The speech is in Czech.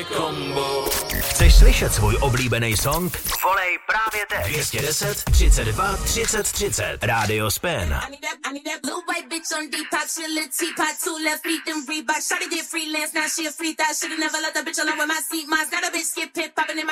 kombo. Chceš slyšet svůj oblíbený song? Volej právě teď. 210 32 30 30. Radio Spin. I need that blue white bitch on Depop. She a little teapot, 2 left feet, them Reebok. Shawty did freelance, now she a free thought. Should've never let that bitch alone with my seat. Mine's got a bitch skip hip popping in my